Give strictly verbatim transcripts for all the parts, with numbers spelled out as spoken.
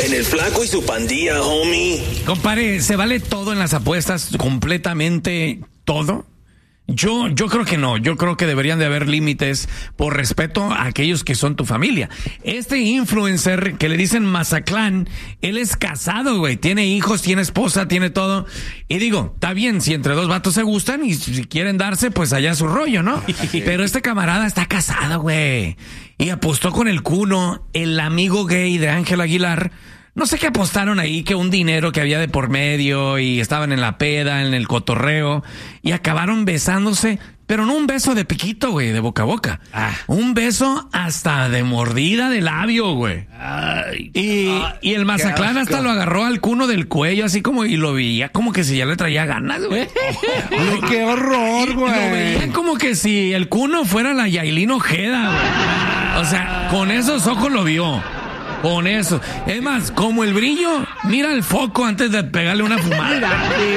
En el Flaco y su pandilla, homie. Compadre, ¿se vale todo en las apuestas? ¿Completamente todo? Yo, yo creo que no, yo creo que deberían de haber límites por respeto a aquellos que son tu familia. Este influencer que le dicen Mazatlán, él es casado, güey, tiene hijos, tiene esposa, tiene todo. Y digo, está bien, si entre dos vatos se gustan y si quieren darse, pues allá su rollo, ¿no? Pero este camarada está casado, güey. Y apostó con el Cuno, el amigo gay de Ángel Aguilar. No sé qué apostaron ahí, que un dinero que había de por medio y estaban en la peda, en el cotorreo y acabaron besándose, pero no un beso de piquito, güey, de boca a boca. Ah. Un beso hasta de mordida de labio, güey. Ay, y, ay, y el Mazatlán hasta lo agarró al Cuno del cuello, así como, y lo veía como que si ya le traía ganas, güey. Ay, qué horror, güey. Lo veía como que si el Cuno fuera la Yailin Ojeda, güey. O sea, con esos ojos lo vio. Con eso. Es más, como el brillo, mira el foco antes de pegarle una fumada.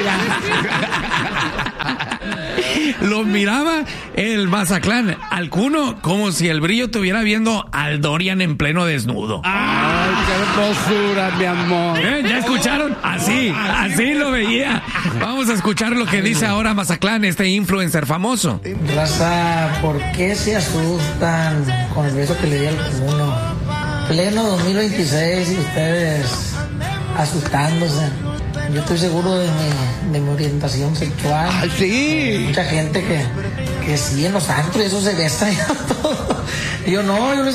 Lo miraba el Mazatlán al Cuno como si el brillo estuviera viendo al Dorian en pleno desnudo. ¡Ay, qué hermosura, mi amor! ¿Eh? ¿Ya escucharon? Así, así lo veía. Vamos a escuchar lo que dice ahora Mazatlán, este influencer famoso. Raza, ¿por qué se asustan con el beso que le di al Cuno? Pleno dos mil veintiséis y ustedes asustándose. Yo estoy seguro de mi, de mi orientación sexual. ¡Ay, sí! Hay mucha gente que, que sí, en los antros, eso se besa y todo. Y yo no, yo les